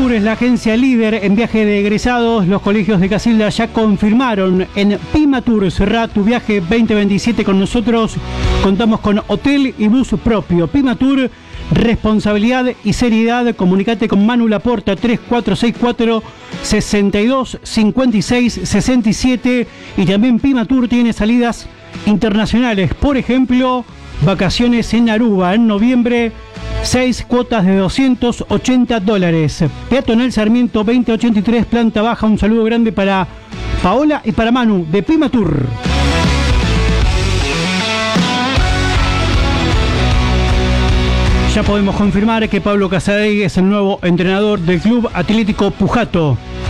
Tour es la agencia líder en viaje de egresados. Los colegios de Casilda ya confirmaron en Pima Tour. Cerrá tu viaje 2027 con nosotros. Contamos con hotel y bus propio. Pima Tour, responsabilidad y seriedad. Comunicate con Manu Laporta 3464 62 56 67. Y también Pima Tour tiene salidas internacionales. Por ejemplo, vacaciones en Aruba en noviembre. 6 cuotas de $280. Peatonal Sarmiento 2083, planta baja. Un saludo grande para Paola y para Manu de Pima Tour. Ya podemos confirmar que Pablo Casadei es el nuevo entrenador del Club Atlético Pujato.